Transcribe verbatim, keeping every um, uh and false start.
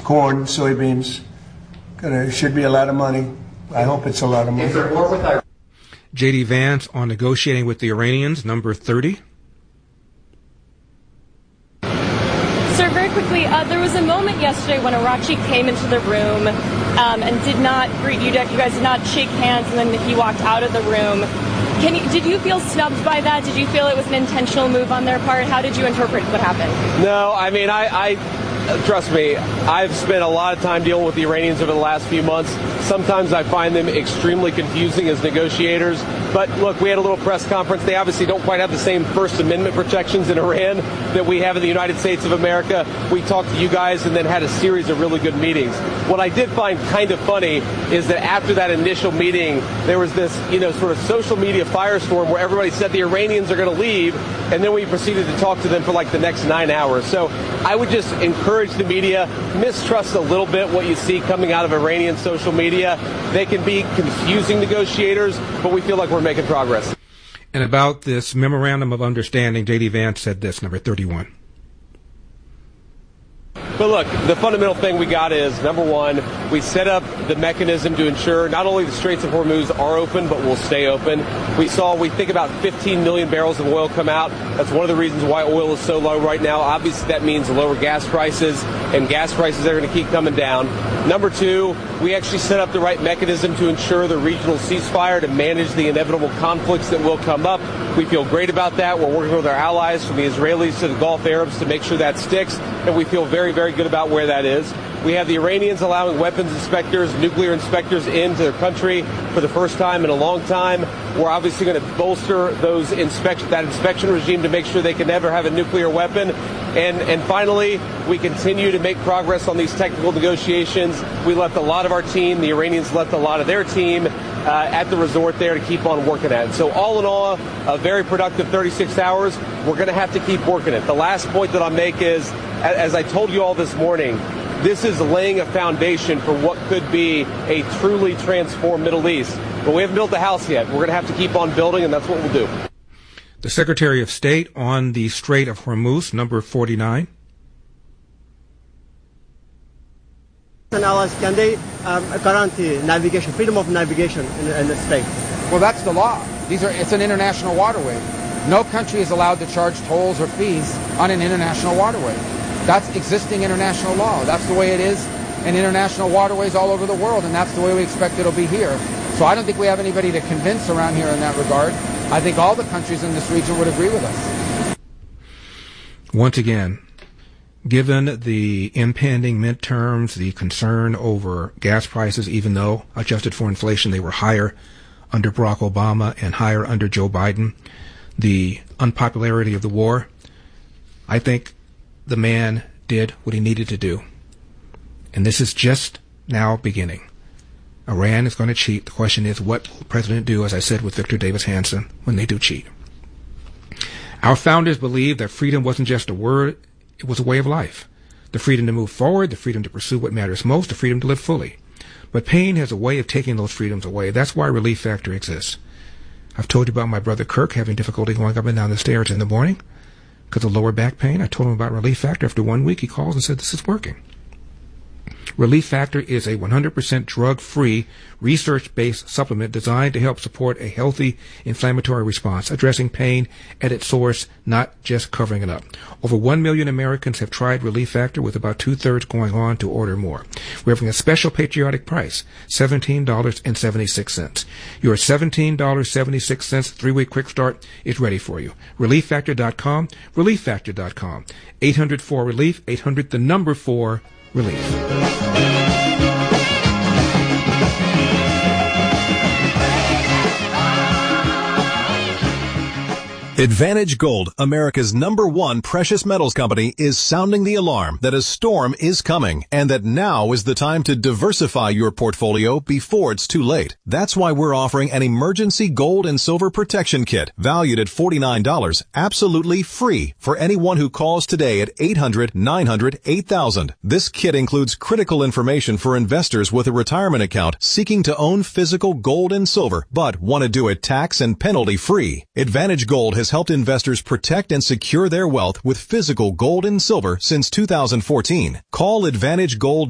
corn, soybeans. Gonna, should be a lot of money. I hope it's a lot of money. Is there war with Iran? J D. Vance on negotiating with the Iranians, number thirty. Sir, very quickly, uh, there was a moment yesterday when Araghchi came into the room um, and did not greet you. You guys did not shake hands, and then he walked out of the room. Can you, did you feel snubbed by that? Did you feel it was an intentional move on their part? How did you interpret what happened? No, I mean, I, I trust me, I've spent a lot of time dealing with the Iranians over the last few months. Sometimes I find them extremely confusing as negotiators. But look, we had a little press conference. They obviously don't quite have the same First Amendment protections in Iran that we have in the United States of America. We talked to you guys and then had a series of really good meetings. What I did find kind of funny is that after that initial meeting, there was this, you know, sort of social media firestorm where everybody said the Iranians are going to leave, and then we proceeded to talk to them for like the next nine hours. So I would just encourage the media, mistrust a little bit what you see coming out of Iranian social media. They can be confusing negotiators, but we feel like we're making progress. And about this memorandum of understanding, J D. Vance said this, number thirty-one. But look, the fundamental thing we got is, number one, we set up the mechanism to ensure not only the Straits of Hormuz are open, but will stay open. We saw, we think about fifteen million barrels of oil come out. That's one of the reasons why oil is so low right now. Obviously, that means lower gas prices, and gas prices are going to keep coming down. Number two, we actually set up the right mechanism to ensure the regional ceasefire to manage the inevitable conflicts that will come up. We feel great about that. We're working with our allies, from the Israelis to the Gulf Arabs, to make sure that sticks, and we feel very, very good about where that is. We have the Iranians allowing weapons inspectors, nuclear inspectors into their country for the first time in a long time. We're obviously going to bolster those inspection, that inspection regime to make sure they can never have a nuclear weapon. And, and finally, we continue to make progress on these technical negotiations. We left a lot of our team, the Iranians left a lot of their team uh, at the resort there to keep on working at it. So all in all, a very productive thirty-six hours. We're going to have to keep working it. The last point that I'll make is, as I told you all this morning, this is laying a foundation for what could be a truly transformed Middle East. But we haven't built the house yet. We're going to have to keep on building, and that's what we'll do. The Secretary of State on the Strait of Hormuz, number forty-nine. Can they um, guarantee navigation, freedom of navigation in, in the state? Well, that's the law. These are, it's an international waterway. No country is allowed to charge tolls or fees on an international waterway. That's existing international law. That's the way it is in international waterways all over the world, and that's the way we expect it'll be here. So I don't think we have anybody to convince around here in that regard. I think all the countries in this region would agree with us. Once again, given the impending midterms, the concern over gas prices, even though adjusted for inflation they were higher under Barack Obama and higher under Joe Biden, the unpopularity of the war, I think the man did what he needed to do. And this is just now beginning. Iran is going to cheat. The question is, what will the president do, as I said with Victor Davis Hanson, when they do cheat? Our founders believed that freedom wasn't just a word, it was a way of life. The freedom to move forward, the freedom to pursue what matters most, the freedom to live fully. But pain has a way of taking those freedoms away. That's why Relief Factor exists. I've told you about my brother Kirk having difficulty going up and down the stairs in the morning because of lower back pain. I told him about Relief Factor. After one week, he calls and said, this is working. Relief Factor is a one hundred percent drug-free, research-based supplement designed to help support a healthy inflammatory response, addressing pain at its source, not just covering it up. Over one million Americans have tried Relief Factor, with about two-thirds going on to order more. We're having a special patriotic price, seventeen dollars and seventy-six cents. Your seventeen dollars and seventy-six cents three-week quick start is ready for you. relief factor dot com, relief factor dot com. eight hundred four relief, eight hundred the number four relief. Advantage Gold, America's number one precious metals company, is sounding the alarm that a storm is coming and that now is the time to diversify your portfolio before it's too late. That's why we're offering an emergency gold and silver protection kit valued at forty-nine dollars, absolutely free for anyone who calls today at eight hundred, nine hundred, eight thousand. This kit includes critical information for investors with a retirement account seeking to own physical gold and silver but want to do it tax and penalty free. Advantage Gold has helped investors protect and secure their wealth with physical gold and silver since two thousand fourteen. Call Advantage Gold